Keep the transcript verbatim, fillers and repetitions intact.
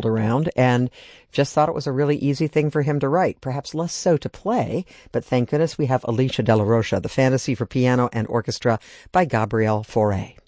rolled around and just thought it was a really easy thing for him to write, perhaps less so to play, but thank goodness we have Alicia De La Rocha, the Fantasy for Piano and Orchestra by Gabriel Fauré.